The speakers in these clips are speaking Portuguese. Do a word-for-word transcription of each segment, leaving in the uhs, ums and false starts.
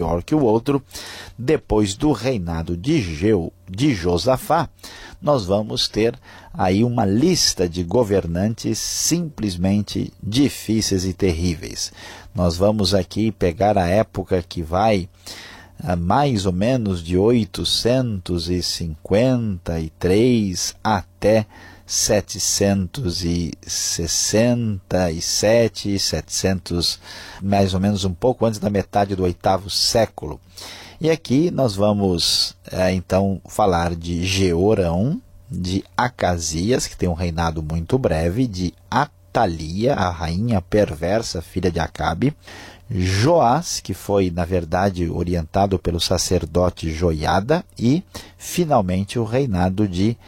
pior que o outro. Depois do reinado de, Geu, de Josafá, nós vamos ter aí uma lista de governantes simplesmente difíceis e terríveis. Nós vamos aqui pegar a época que vai a mais ou menos de oitocentos e cinquenta e três até setecentos e sessenta e sete, setecentos, mais ou menos um pouco antes da metade do oitavo século. E aqui nós vamos é, então falar de Jeorão, de Acasias, que tem um reinado muito breve, de Atalia, a rainha perversa, filha de Acabe, Joás, que foi, na verdade, orientado pelo sacerdote Joiada, e, finalmente, o reinado de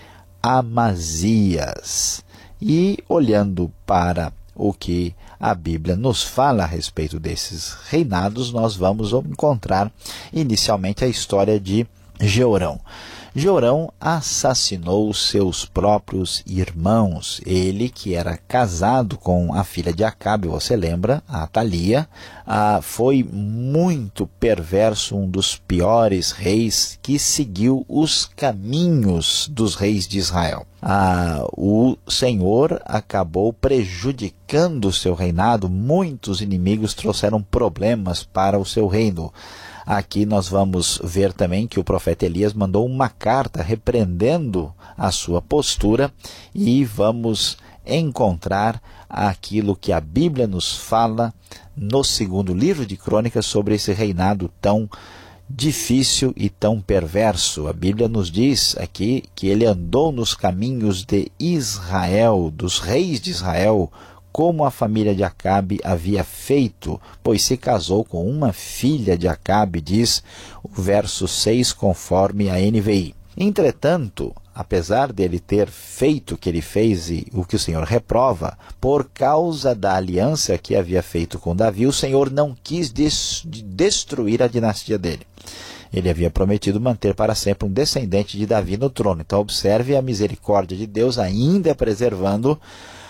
Amazias. E, olhando para o que a Bíblia nos fala a respeito desses reinados, nós vamos encontrar, inicialmente, a história de Jeorão. Jeorão assassinou seus próprios irmãos. Ele, que era casado com a filha de Acabe, você lembra, a Atalia, ah, foi muito perverso, um dos piores reis que seguiu os caminhos dos reis de Israel. Ah, o Senhor acabou prejudicando o seu reinado, muitos inimigos trouxeram problemas para o seu reino. Aqui nós vamos ver também que o profeta Elias mandou uma carta repreendendo a sua postura e vamos encontrar aquilo que a Bíblia nos fala no segundo livro de Crônicas sobre esse reinado tão difícil e tão perverso. A Bíblia nos diz aqui que ele andou nos caminhos de Israel, dos reis de Israel, como a família de Acabe havia feito, pois se casou com uma filha de Acabe, diz o verso seis, conforme a N V I. Entretanto, apesar dele ter feito o que ele fez e o que o Senhor reprova, por causa da aliança que havia feito com Davi, o Senhor não quis des- destruir a dinastia dele. Ele havia prometido manter para sempre um descendente de Davi no trono. Então observe a misericórdia de Deus ainda preservando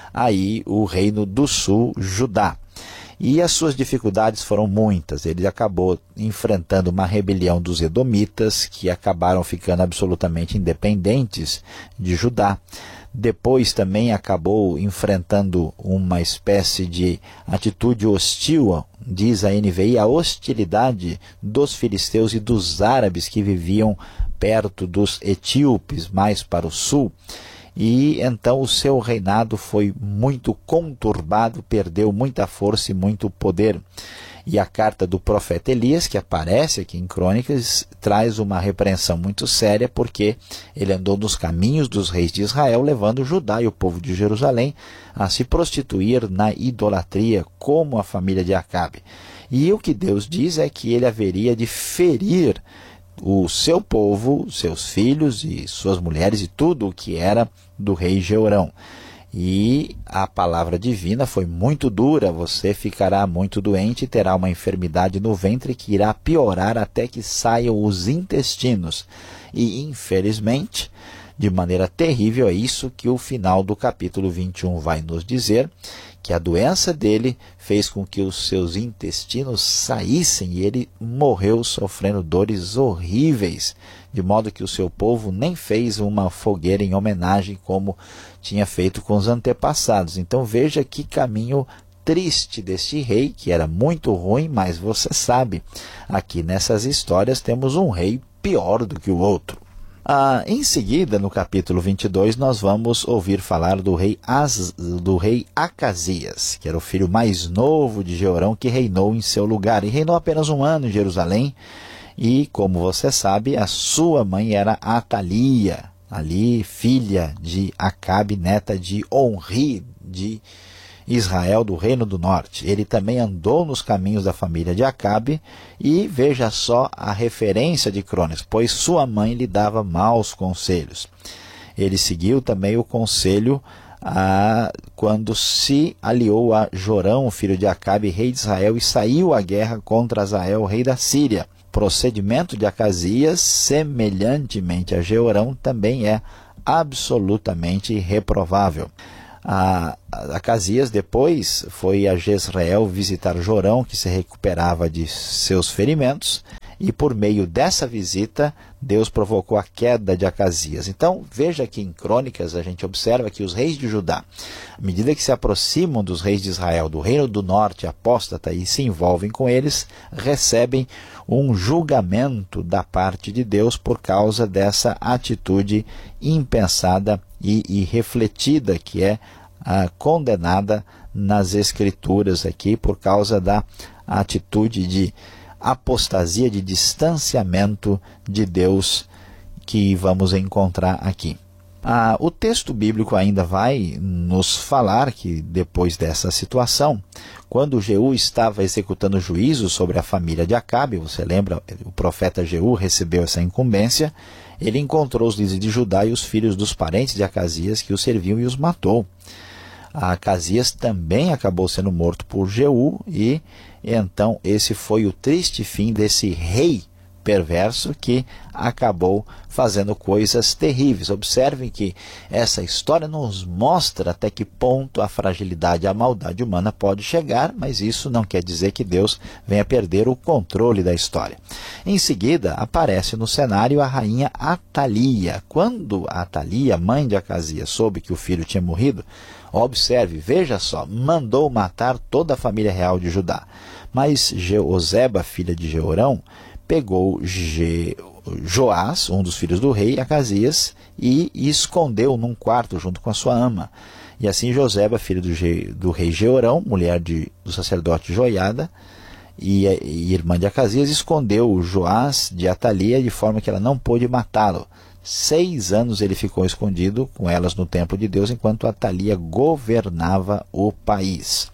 aí o reino do sul, Judá. E as suas dificuldades foram muitas. Ele acabou enfrentando uma rebelião dos edomitas, que acabaram ficando absolutamente independentes de Judá. Depois também acabou enfrentando uma espécie de atitude hostil, diz a N V I, a hostilidade dos filisteus e dos árabes que viviam perto dos etíopes, mais para o sul. E então o seu reinado foi muito conturbado, perdeu muita força e muito poder. E a carta do profeta Elias, que aparece aqui em Crônicas, traz uma repreensão muito séria, porque ele andou nos caminhos dos reis de Israel, levando Judá e o povo de Jerusalém a se prostituir na idolatria, como a família de Acabe. E o que Deus diz é que ele haveria de ferir o seu povo, seus filhos e suas mulheres e tudo o que era do rei Jeorão. E a palavra divina foi muito dura: você ficará muito doente e terá uma enfermidade no ventre que irá piorar até que saiam os intestinos. E infelizmente, de maneira terrível, é isso que o final do capítulo vinte e um vai nos dizer, que a doença dele fez com que os seus intestinos saíssem e ele morreu sofrendo dores horríveis, de modo que o seu povo nem fez uma fogueira em homenagem como tinha feito com os antepassados. Então veja que caminho triste deste rei, que era muito ruim, mas você sabe, aqui nessas histórias temos um rei pior do que o outro. Ah, em seguida, no capítulo vinte e dois, nós vamos ouvir falar do rei, Az, do rei Acasias, que era o filho mais novo de Jeorão, que reinou em seu lugar. E reinou apenas um ano em Jerusalém. E, como você sabe, a sua mãe era Atalia, ali filha de Acabe, neta de Onri, de Israel, do Reino do Norte. Ele também andou nos caminhos da família de Acabe, e veja só a referência de Crônicas, pois sua mãe lhe dava maus conselhos. Ele seguiu também o conselho ah, quando se aliou a Jorão, filho de Acabe, rei de Israel, e saiu à guerra contra Azael, rei da Síria. Procedimento de Acasias, semelhantemente a Jeorão, também é absolutamente reprovável. A Acasias depois foi a Jezreel visitar Jorão, que se recuperava de seus ferimentos, e por meio dessa visita, Deus provocou a queda de Acasias. Então, veja que em Crônicas a gente observa que os reis de Judá, à medida que se aproximam dos reis de Israel, do reino do norte apóstata, e se envolvem com eles, recebem um julgamento da parte de Deus por causa dessa atitude impensada e irrefletida, que é ah, condenada nas Escrituras aqui por causa da atitude de apostasia, de distanciamento de Deus que vamos encontrar aqui. Ah, o texto bíblico ainda vai nos falar que depois dessa situação, quando Jeú estava executando juízo sobre a família de Acabe, você lembra, o profeta Jeú recebeu essa incumbência, ele encontrou os líderes de Judá e os filhos dos parentes de Acasias que o serviam e os matou. Acasias também acabou sendo morto por Jeú, e então esse foi o triste fim desse rei perverso que acabou fazendo coisas terríveis. Observem que essa história nos mostra até que ponto a fragilidade e a maldade humana pode chegar, mas isso não quer dizer que Deus venha perder o controle da história. Em seguida, aparece no cenário a rainha Atalia. Quando Atalia, mãe de Acasias, soube que o filho tinha morrido, observe, veja só, mandou matar toda a família real de Judá. Mas Jeoseba, filha de Jeorão, pegou Je... Joás, um dos filhos do rei, Acasias, e escondeu num quarto junto com a sua ama. E assim Joseba, filho do, Je... do rei Jeorão, mulher de... do sacerdote Joiada, e, e irmã de Acasias, escondeu Joás de Atalia de forma que ela não pôde matá-lo. Seis anos ele ficou escondido com elas no templo de Deus, enquanto Atalia governava o país.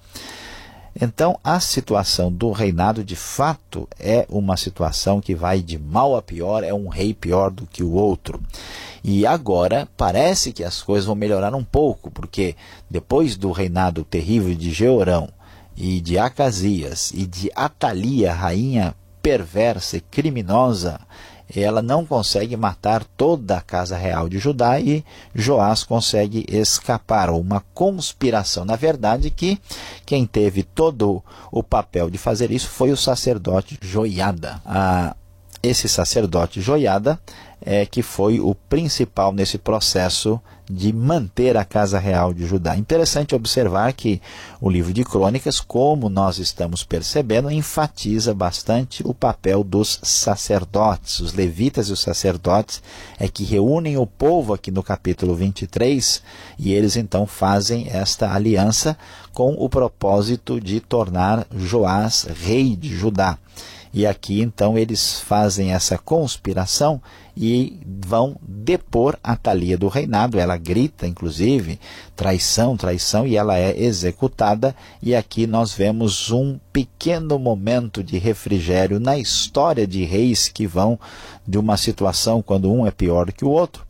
Então, a situação do reinado, de fato, é uma situação que vai de mal a pior, é um rei pior do que o outro. E agora, parece que as coisas vão melhorar um pouco, porque depois do reinado terrível de Jeorão, e de Acasias, e de Atalia, rainha perversa e criminosa, ela não consegue matar toda a casa real de Judá e Joás consegue escapar. Uma conspiração, na verdade, que quem teve todo o papel de fazer isso foi o sacerdote Joiada. Ah, esse sacerdote Joiada é que foi o principal nesse processo de manter a casa real de Judá. Interessante observar que o livro de Crônicas, como nós estamos percebendo, enfatiza bastante o papel dos sacerdotes. Os levitas e os sacerdotes é que reúnem o povo aqui no capítulo vinte e três, e eles então fazem esta aliança com o propósito de tornar Joás rei de Judá. E aqui então eles fazem essa conspiração e vão depor Atalia do reinado. Ela grita, inclusive, traição, traição, e ela é executada. E aqui nós vemos um pequeno momento de refrigério na história de reis que vão de uma situação quando um é pior do que o outro.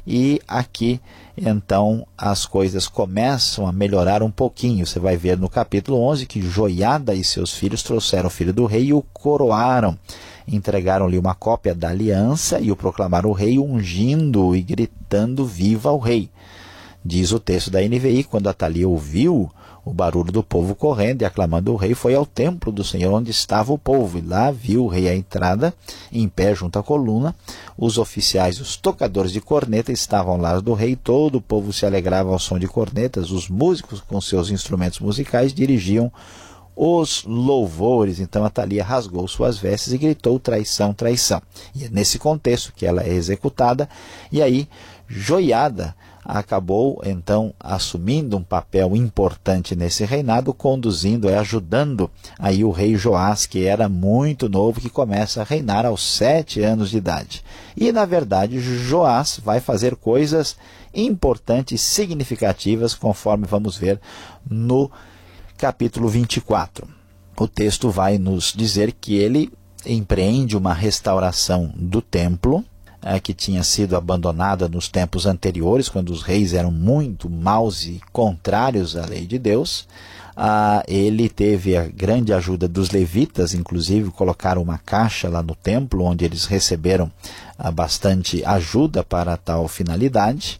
E aqui, então, as coisas começam a melhorar um pouquinho. Você vai ver no capítulo onze que Joiada e seus filhos trouxeram o filho do rei e o coroaram. Entregaram-lhe uma cópia da aliança e o proclamaram o rei, ungindo e gritando, viva o rei. Diz o texto da N V I, quando Atalia ouviu o barulho do povo correndo e aclamando o rei, foi ao templo do Senhor onde estava o povo, e lá viu o rei à entrada, em pé junto à coluna. Os oficiais e os tocadores de corneta estavam ao lado do rei, todo o povo se alegrava ao som de cornetas, os músicos com seus instrumentos musicais dirigiam os louvores. Então Atalia rasgou suas vestes e gritou traição, traição. E é nesse contexto que ela é executada, e aí Joiada acabou então assumindo um papel importante nesse reinado, conduzindo e ajudando aí o rei Joás, que era muito novo, que começa a reinar aos sete anos de idade. E na verdade Joás vai fazer coisas importantes e significativas, conforme vamos ver no capítulo vinte e quatro. O texto vai nos dizer que ele empreende uma restauração do templo, que tinha sido abandonada nos tempos anteriores, quando os reis eram muito maus e contrários à lei de Deus. Ah, ele teve a grande ajuda dos levitas, inclusive colocaram uma caixa lá no templo, onde eles receberam ah, bastante ajuda para tal finalidade.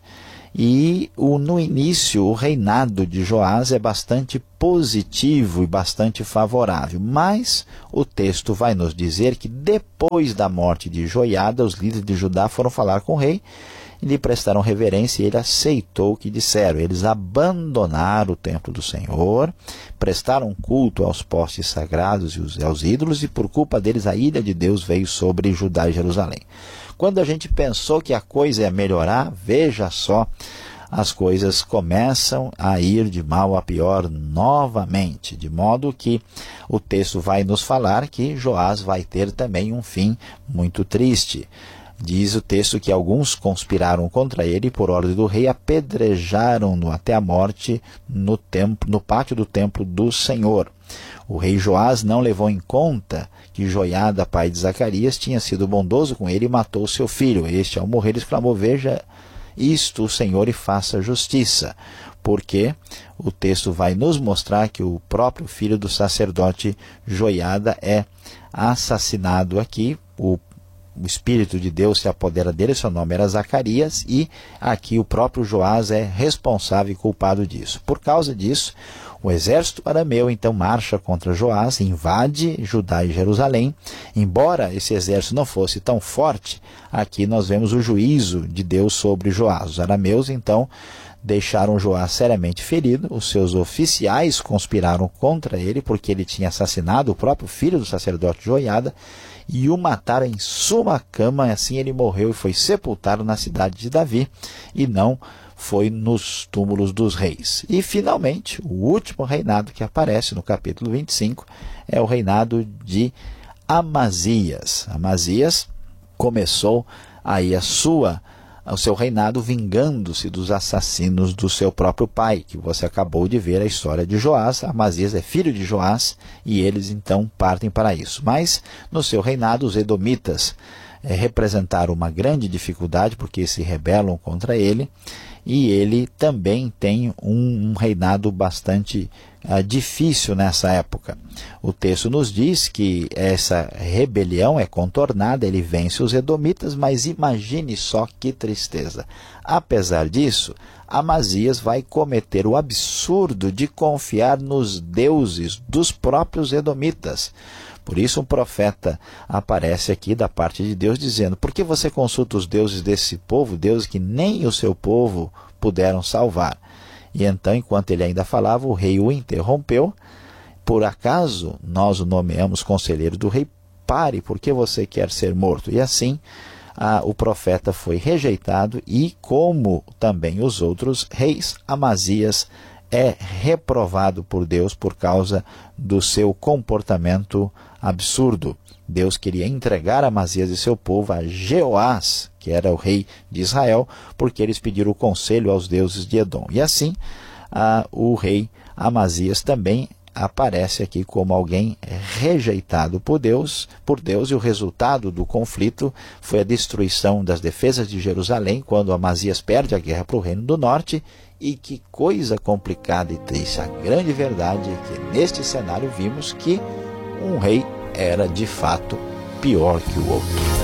E o, no início, o reinado de Joás é bastante positivo e bastante favorável, mas o texto vai nos dizer que depois da morte de Joiada, os líderes de Judá foram falar com o rei, e lhe prestaram reverência e ele aceitou o que disseram. Eles abandonaram o templo do Senhor, prestaram culto aos postes sagrados e aos ídolos, e por culpa deles a ira de Deus veio sobre Judá e Jerusalém. Quando a gente pensou que a coisa ia melhorar, veja só, as coisas começam a ir de mal a pior novamente, de modo que o texto vai nos falar que Joás vai ter também um fim muito triste. Diz o texto que alguns conspiraram contra ele e, por ordem do rei, apedrejaram-no até a morte no, templo, no pátio do templo do Senhor. O rei Joás não levou em conta que Joiada, pai de Zacarias, tinha sido bondoso com ele e matou seu filho. Este, ao morrer, exclamou: veja isto, o Senhor, e faça justiça. Porque o texto vai nos mostrar que o próprio filho do sacerdote Joiada é assassinado aqui. O O Espírito de Deus se apodera dele, seu nome era Zacarias, e aqui o próprio Joás é responsável e culpado disso. Por causa disso, o exército arameu então marcha contra Joás, invade Judá e Jerusalém. Embora esse exército não fosse tão forte, aqui nós vemos o juízo de Deus sobre Joás. Os arameus então deixaram Joás seriamente ferido, os seus oficiais conspiraram contra ele, porque ele tinha assassinado o próprio filho do sacerdote Joiada, e o mataram em sua cama. Assim ele morreu e foi sepultado na cidade de Davi, e não foi nos túmulos dos reis. E finalmente, o último reinado que aparece no capítulo vinte e cinco é o reinado de Amazias. Amazias começou aí a sua o seu reinado vingando-se dos assassinos do seu próprio pai, que você acabou de ver a história de Joás. Amazias é filho de Joás, e eles então partem para isso. Mas no seu reinado os edomitas é, representaram uma grande dificuldade, porque se rebelam contra ele, e ele também tem um, um reinado bastante uh, difícil nessa época. O texto nos diz que essa rebelião é contornada, ele vence os edomitas, mas imagine só que tristeza. Apesar disso, Amazias vai cometer o absurdo de confiar nos deuses dos próprios edomitas. Por isso um profeta aparece aqui da parte de Deus dizendo: por que você consulta os deuses desse povo, deuses que nem o seu povo puderam salvar? E então, enquanto ele ainda falava, o rei o interrompeu. Por acaso nós o nomeamos conselheiro do rei? Pare, por que você quer ser morto? E assim a, o profeta foi rejeitado, e como também os outros reis, Amazias é reprovado por Deus por causa do seu comportamento absurdo. Deus queria entregar Amazias e seu povo a Jeoás, que era o rei de Israel, porque eles pediram o conselho aos deuses de Edom. E assim, ah, o rei Amazias também aparece aqui como alguém rejeitado por Deus, por Deus, e o resultado do conflito foi a destruição das defesas de Jerusalém, quando Amazias perde a guerra para o reino do norte. E que coisa complicada e triste. A grande verdade é que neste cenário vimos que um rei era de fato pior que o outro.